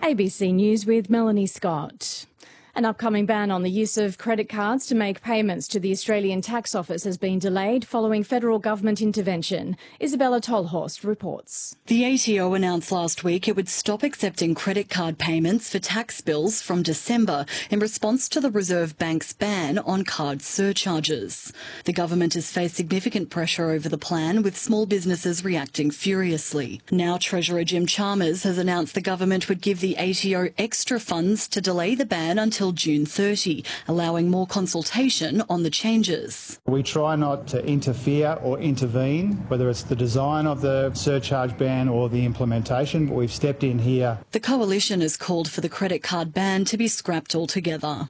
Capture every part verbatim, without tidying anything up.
A B C News with Melanie Scott. An upcoming ban on the use of credit cards to make payments to the Australian Tax Office has been delayed following federal government intervention. Isabella Tolhorst reports. The A T O announced last week it would stop accepting credit card payments for tax bills from December in response to the Reserve Bank's ban on card surcharges. The government has faced significant pressure over the plan, with small businesses reacting furiously. Now Treasurer Jim Chalmers has announced the government would give the A T O extra funds to delay the ban until June thirtieth, allowing more consultation on the changes. We try not to interfere or intervene, whether it's the design of the surcharge ban or the implementation, but we've stepped in here. The coalition has called for the credit card ban to be scrapped altogether.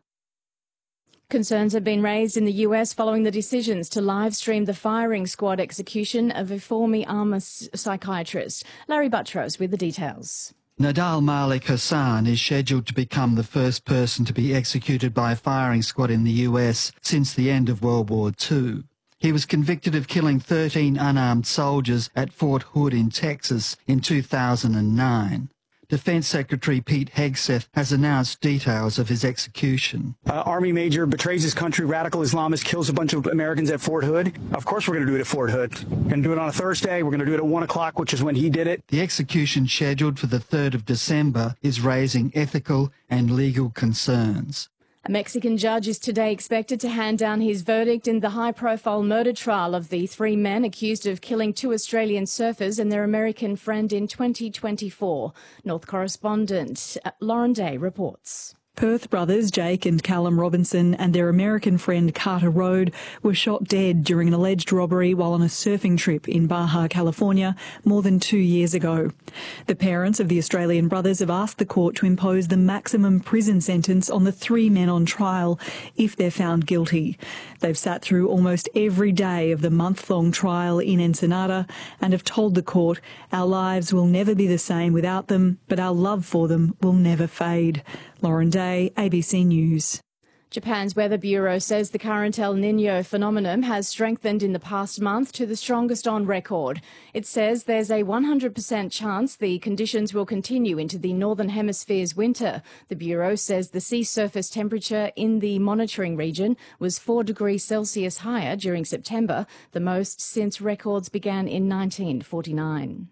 Concerns have been raised in the U S following the decisions to live stream the firing squad execution of a former army psychiatrist. Larry Buttrose with the details. Nadal Malik Hassan is scheduled to become the first person to be executed by a firing squad in the U S since the end of World War Two. He was convicted of killing thirteen unarmed soldiers at Fort Hood in Texas in two thousand nine. Defence Secretary Pete Hegseth has announced details of his execution. Uh, Army major betrays his country, radical Islamist kills a bunch of Americans at Fort Hood. Of course we're going to do it at Fort Hood. We're going to do it on a Thursday. We're going to do it at one o'clock, which is when he did it. The execution scheduled for the third of December is raising ethical and legal concerns. A Mexican judge is today expected to hand down his verdict in the high-profile murder trial of the three men accused of killing two Australian surfers and their American friend in twenty twenty-four. North correspondent Lauren Day reports. Perth brothers Jake and Callum Robinson and their American friend Carter Road were shot dead during an alleged robbery while on a surfing trip in Baja, California, more than two years ago. The parents of the Australian brothers have asked the court to impose the maximum prison sentence on the three men on trial if they're found guilty. They've sat through almost every day of the month-long trial in Ensenada and have told the court, "Our lives will never be the same without them, but our love for them will never fade." Lauren Day, A B C News. Japan's Weather Bureau says the current El Niño phenomenon has strengthened in the past month to the strongest on record. It says there's a one hundred percent chance the conditions will continue into the Northern Hemisphere's winter. The Bureau says the sea surface temperature in the monitoring region was four degrees Celsius higher during September, the most since records began in nineteen forty-nine.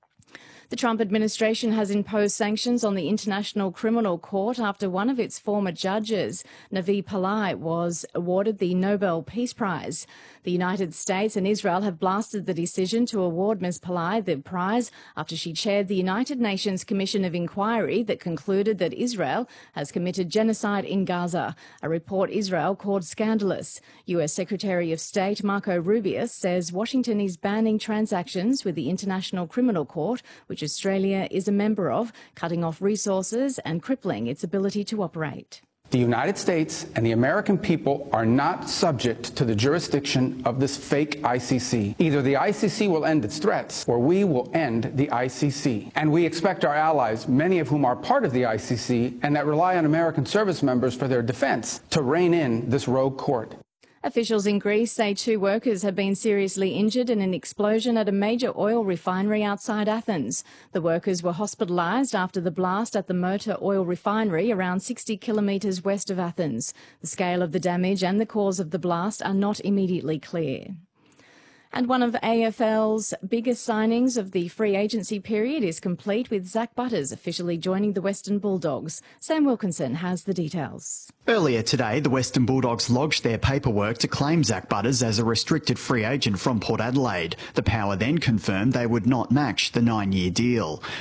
The Trump administration has imposed sanctions on the International Criminal Court after one of its former judges, Navi Pillay, was awarded the Nobel Peace Prize. The United States and Israel have blasted the decision to award Miz Pillay the prize after she chaired the United Nations Commission of Inquiry that concluded that Israel has committed genocide in Gaza, a report Israel called scandalous. U S Secretary of State Marco Rubio says Washington is banning transactions with the International Criminal Court, which Australia is a member of, cutting off resources and crippling its ability to operate. The United States and the American people are not subject to the jurisdiction of this fake I C C. Either the I C C will end its threats, or we will end the I C C. And we expect our allies, many of whom are part of the I C C and that rely on American service members for their defense, to rein in this rogue court. Officials in Greece say two workers have been seriously injured in an explosion at a major oil refinery outside Athens. The workers were hospitalised after the blast at the Motor oil refinery around sixty kilometres west of Athens. The scale of the damage and the cause of the blast are not immediately clear. And one of A F L's biggest signings of the free agency period is complete, with Zach Butters officially joining the Western Bulldogs. Sam Wilkinson has the details. Earlier today, the Western Bulldogs lodged their paperwork to claim Zach Butters as a restricted free agent from Port Adelaide. The Power then confirmed they would not match the nine-year deal.